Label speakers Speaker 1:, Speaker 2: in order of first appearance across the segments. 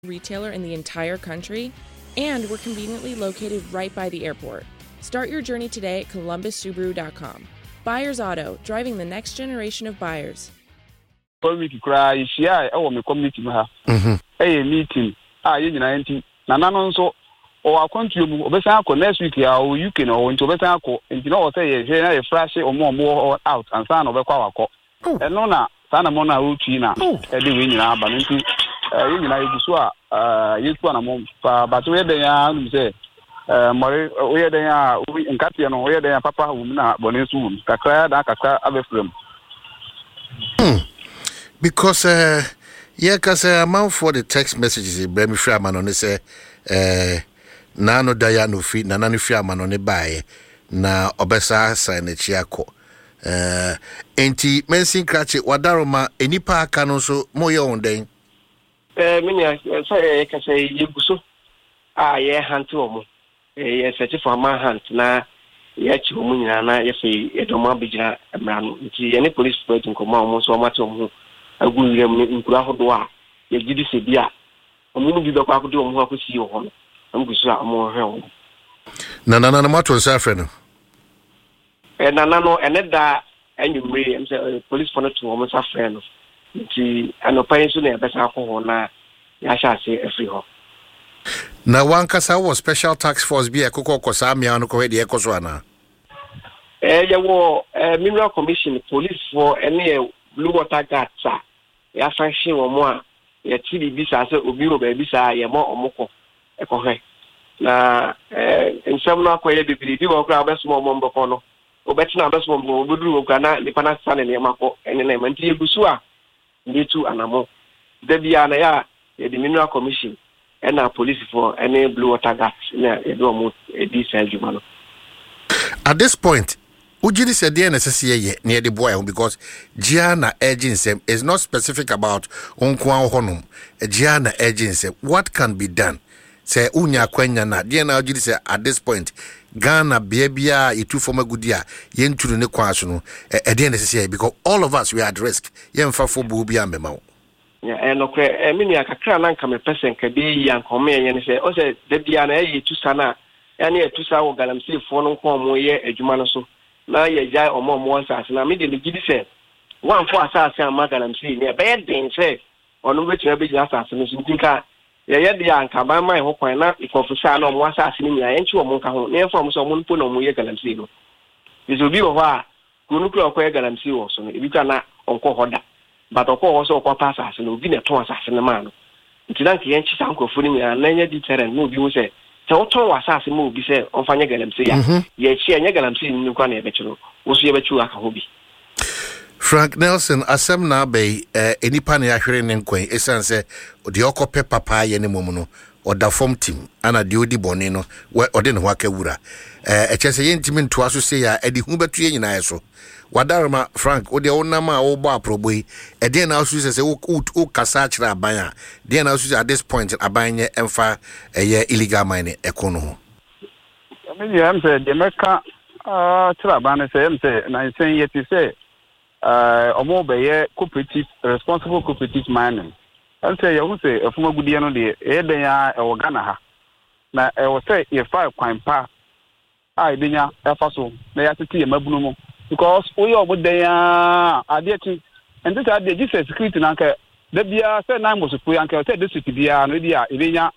Speaker 1: retailer in the entire country, and we're conveniently located right by the airport. Start your journey today at columbussubaru.com. Buyers Auto, driving the next generation of buyers.
Speaker 2: Community cry, my community. Meeting. You know, Nana so or country Obesanko next week, you can or into Obesanko, and you know, say a flash or more out and son of a Kawako. And Nona, Sana Mona Uchina, Eddie Winnie, Abaninti, you know, you one among, but where they are, say, where they are, we in Katiano, where they are Papa, Bonisu, Kakra, Abeflum.
Speaker 3: Because, yeah, because amount for the text messages, Bremi Framan on this, Nano Dayano Free, Nanani Framan on the buy, na Obesa sign a chiako. Enti, Mensing Cratchit, Wadaroma, any park can also more on day.
Speaker 4: Minia, I can say, Yubuso. Yeah, hand to him. Yes, for my hand now. Yet, you mean, if you don't want to be any police person come on so much of a William in Kurahodoa. You did say, Bia. I'm going to be the Pakudo who see you on. I'm going to more hell.
Speaker 3: Nana, what was our friend?
Speaker 4: And Nano, and that, and you may, I'm saying, police for not to almost a friend. See, and no pain soon, best alcohol now. I shall say every home.
Speaker 3: Now, one Casa was special task force be a cocoa Cosamia and Coedi Ecoswana.
Speaker 4: There were Mineral Commission, police for any blue water guards, sir. Ya function or more. Ya TV bisa, Ubiro Babisa, Yamo or Moko. Ecohe. Now, in some not quite the beauty of our small Mombocono. Obetina Besmom would do Ghana, the Panasan and Yamako, and the name until Busua. Need to Anamo. Debiana, the Mineral Commission, and our police for any blue water gas in a diesel Jumano.
Speaker 3: At this point, Ujiri said the NSSA near the boy because Gianna agency is not specific about Unkwan Honum. Gianna agency, what can be done? Say Unya Quenya na Diana Ujiri say at this point, Ghana Bia itu former goodia yen to the Nequasono at the NSSA because all of us we are at risk. Yen for Bubia Memo.
Speaker 4: Yeah, and okay, I mean, I can't come a person can be young command and say, oh, say, the Diana to Sana, and yet to Sao Galamsi for no more year a Jumanoso. Now ye jai or more assassin. And I immediately give it one for assassin, Magalamsi, near bad being said, on which a big assassin is in Tinka. Yet the young Cabana, my hope, and not if of Sana or assassin, I ain't sure Monka, near from someone put on Moya Galamsi. This will be a while. Kunuka or Galamsi also, if you cannot uncle Hoda. But of course, also passes and will be a two assassin man. It's not the ancient uncle fooling and then deterrent move you say. So, two assassin move be said on Fanya Galamsia. Yet she and Galamsi in Nukane Betro was you ever true like a hobby.
Speaker 3: Frank Nelson, Asemna Bay, any pania hearing quay, essence, the Oko Peppa Pie any momono, or the form team, and a duty bonino, where or then Wakewura. A chess intimate to us to say, Eddie Huberty in ISO. Wadarama Frank, o de onama o ba proboi. E den also say o kasachra abanya. Den also at this point abanya emfa illegal mining ekono.
Speaker 2: I mean, I'm saying the America Trabana say na saying yet you say omo be cooperative responsible cooperative mining. I say you say if mo gudi no de e den ya e wo Ghana ha. Na e wo say e fa kwan pa a edenya e fa so na ya tete e mabunu mo. Because we are with the idea and this idea just security nanke the bia say na mo so yanke say this city bia no dia evenya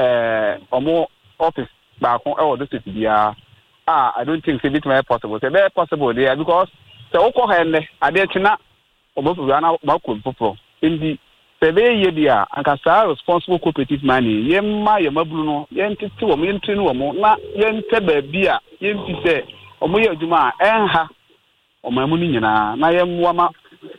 Speaker 2: omo office back on this city bia I don't think it's very possible. It's very possible there because the oko henne idea na obo na ba ko popo indi sebe ye dia anka sa responsible cooperative money yemma yemabulu no yentiti wo yentri no wo na yente ba bia yenti say omo ye adwuma enha omamuni nyina na yemwa ma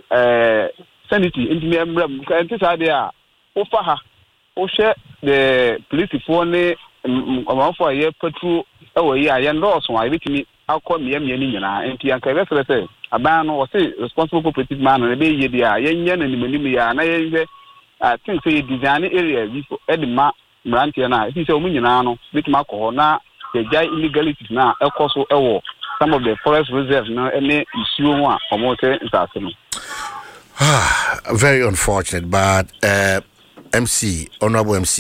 Speaker 2: sanity intimi emram ka ntisa de a ofa ha o hwe the police for ne omafo aye patrol ewo yi aye ndoso a bitimi akọ miamia ni nyina enti anka be se aban no wo say responsible cooperative man no be ye dia yenye na nimanim ya na yenze I think say design area before edma mrantia na if say omunyina no bitimi akọ na the jai illegalities na ekoso ewo some of the forest reserves no any issue one omote insasino.
Speaker 3: Very unfortunate, but MC, Honorable MC